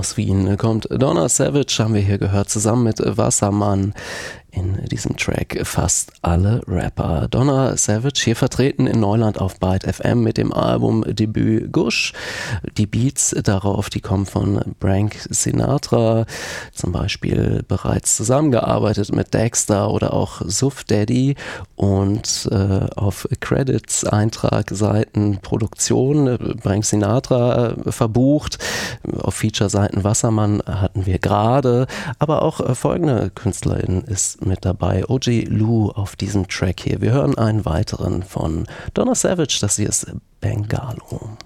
Aus Wien kommt Donna Savage, haben wir hier gehört, zusammen mit Wassermann. In diesem Track fast alle Rapper. Donna Savage hier vertreten in Neuland auf Byte FM mit dem Albumdebüt Gush. Die Beats darauf, die kommen von Frank Sinatra, zum Beispiel bereits zusammengearbeitet mit Dexter oder auch Suff Daddy, und auf Credits, Eintragseiten, Produktion Frank Sinatra verbucht. Auf Feature-Seiten Wassermann hatten wir gerade, aber auch folgende Künstlerin ist mit dabei, OG Lou auf diesem Track hier. Wir hören einen weiteren von Donna Savage, das hier ist Bengalo.